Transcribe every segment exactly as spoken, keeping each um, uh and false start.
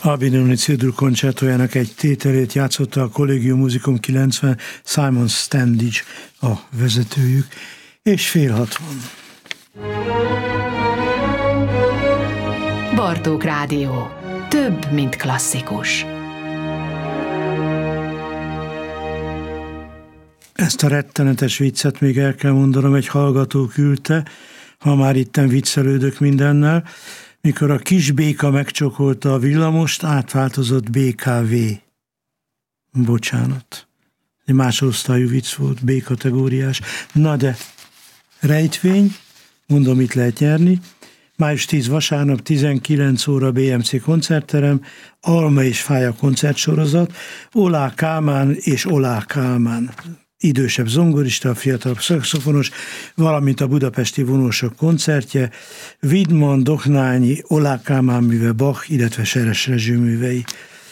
Albinoni C-dur koncertójának egy tételét játszotta a Collegium Musicum kilencven, Simon Standage a vezetőjük, és fél hatvan. Bartók Rádió. Több, mint klasszikus. Ezt a rettenetes viccet még el kell mondanom, egy hallgató küldte, ha már itten viccelődök mindennel, mikor a kis béka megcsokolta a villamost, átváltozott bé ká vé. Bocsánat. Egy másodosztályú vicc volt, B-kategóriás. Na de, rejtvény, mondom, itt lehet nyerni. május tíz vasárnap, tizenkilenc óra bé em cé koncertterem, Alma és Fája koncertsorozat, Olá Kálmán és Olá Kálmán. Idősebb zongorista, a fiatalabb szaxofonos, valamint a budapesti vonósok koncertje, Widmann, Doknányi, Olá Kálmán műve, Bach, illetve Seres Rezső művei.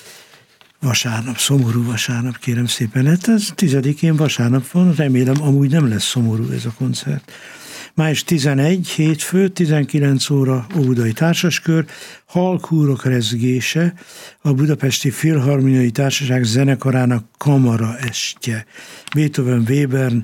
Vasárnap, szomorú vasárnap, kérem szépen. Hát ez tizedikén vasárnap van, remélem amúgy nem lesz szomorú ez a koncert. május tizenegy, hétfő, tizenkilenc óra Óbudai Társaskör, Halkúrok rezgése, a Budapesti Filharmoniai Társaság zenekarának kamara estje. Beethoven, Webern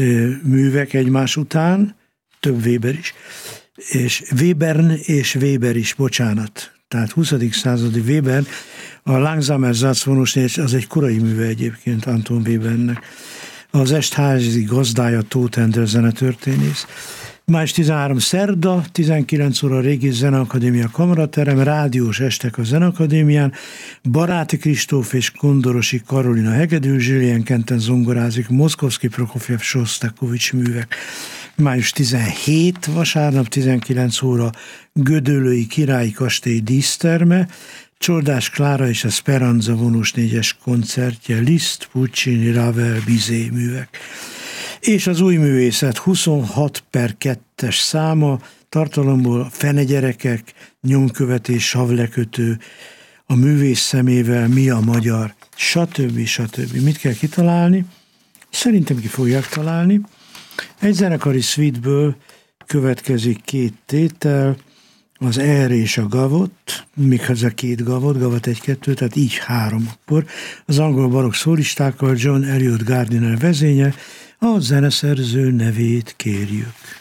művek egymás után, több Weber is, és Webern és Weber is, bocsánat. Tehát huszadik századi Webern, a Langsamer Satz vonós, az egy korai műve egyébként Anton Webernnek. Az estházi gazdája Tóth Endre zenetörténész. május tizenharmadika szerda, tizenkilenc óra Régi Zeneakadémia kamaraterem, rádiós estek a Zeneakadémián, Baráti Kristóf és Kondorosi Karolina hegedű, Zsilien Kenten zongorázik, Moszkovszki Prokofjev, Sosztakovics művek. május tizenhetedike vasárnap, tizenkilenc óra Gödöllői Királyi Kastély díszterme, Csordás Klára és a Speranza vonós négyes koncertje, Liszt, Puccini, Ravel, Bizet művek. És az új művészet huszonhat per kettes száma, tartalomból Fene gyerekek, Nyomkövetés, Savlekötő, a művész szemével, Mi a magyar, stb. stb. Mit kell kitalálni? Szerintem ki fogják találni. Egy zenekari suiteből következik két tétel, az Er és a Gavot, méghozzá két Gavot, Gavat egy-kettő, tehát így három akkor. Az angol barokk szólistákkal John Eliot Gardiner vezénye, a zeneszerző nevét kérjük.